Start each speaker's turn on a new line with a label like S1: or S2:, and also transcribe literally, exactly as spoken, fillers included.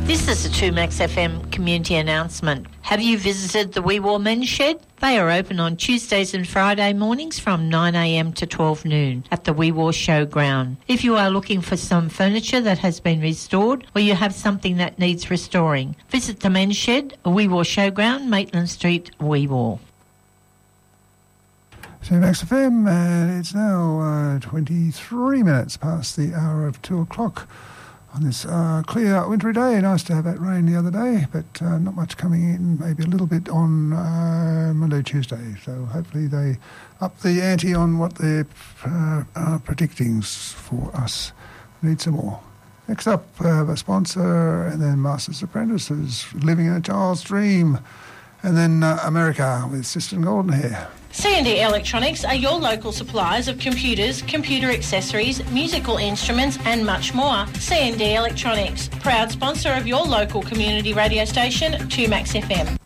S1: This is a two Max F M community announcement. Have you visited the Wee Waa Men's Shed? They are open on Tuesdays and Friday mornings from nine a m to twelve noon at the Wee Waa Showground. If you are looking for some furniture that has been restored or you have something that needs restoring, visit the Men's Shed, Wee Waa Showground, Maitland Street, Wee Waa.
S2: two Max F M, and it's now uh, twenty-three minutes past the hour of two o'clock. On this uh, clear wintry day. Nice to have that rain the other day, but uh, not much coming in, maybe a little bit on uh, Monday, Tuesday. So hopefully they up the ante on what they're uh, are predicting for us. We need some more. Next up, uh, a sponsor, and then Masters Apprentices, Living in a Child's Dream, and then uh, America with Sister Golden Hair.
S3: C and D Electronics are your local suppliers of computers, computer accessories, musical instruments and much more. C and D Electronics, proud sponsor of your local community radio station, two Max F M.